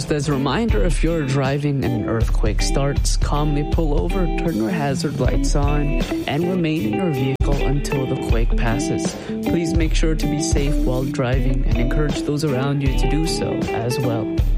Just as a reminder, if you're driving and an earthquake starts, calmly pull over, turn your hazard lights on, and remain in your vehicle until the quake passes. Please make sure to be safe while driving and encourage those around you to do so as well.